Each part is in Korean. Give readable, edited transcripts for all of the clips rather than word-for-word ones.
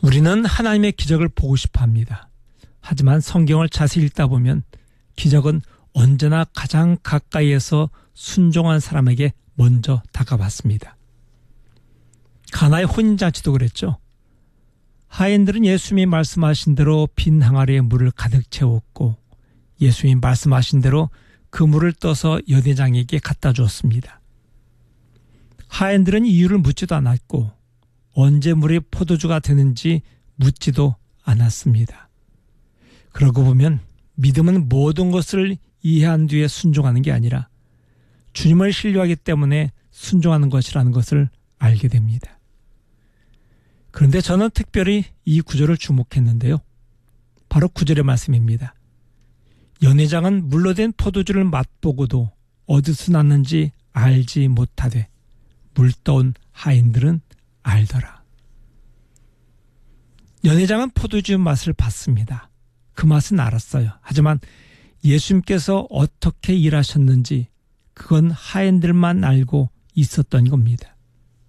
우리는 하나님의 기적을 보고 싶어 합니다. 하지만 성경을 자세히 읽다 보면 기적은 언제나 가장 가까이에서 순종한 사람에게 먼저 다가왔습니다. 가나의 혼인잔치도 그랬죠. 하인들은 예수님이 말씀하신 대로 빈 항아리에 물을 가득 채웠고 예수님이 말씀하신 대로 그 물을 떠서 연회장에게 갖다 주었습니다. 하인들은 이유를 묻지도 않았고 언제 물이 포도주가 되는지 묻지도 않았습니다. 그러고 보면 믿음은 모든 것을 이해한 뒤에 순종하는 게 아니라 주님을 신뢰하기 때문에 순종하는 것이라는 것을 알게 됩니다. 그런데 저는 특별히 이 구절을 주목했는데요. 바로 9절의 말씀입니다. 연회장은 물로 된 포도주를 맛보고도 어디서 났는지 알지 못하되 물 떠온 하인들은 알더라. 연회장은 포도주 맛을 봤습니다. 그 맛은 알았어요. 하지만 예수님께서 어떻게 일하셨는지 그건 하인들만 알고 있었던 겁니다.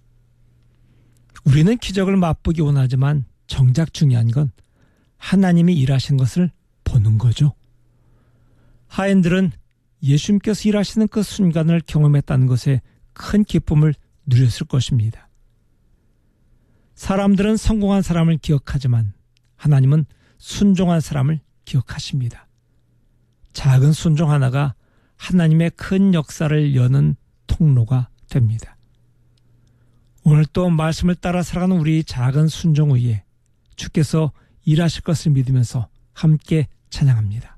우리는 기적을 맛보기 원하지만 정작 중요한 건 하나님이 일하신 것을 보는 거죠. 하인들은 예수님께서 일하시는 그 순간을 경험했다는 것에 큰 기쁨을 누렸을 것입니다. 사람들은 성공한 사람을 기억하지만 하나님은 순종한 사람을 기억하십니다. 작은 순종 하나가 하나님의 큰 역사를 여는 통로가 됩니다. 오늘 또 말씀을 따라 살아가는 우리 작은 순종 위에 주께서 일하실 것을 믿으면서 함께 찬양합니다.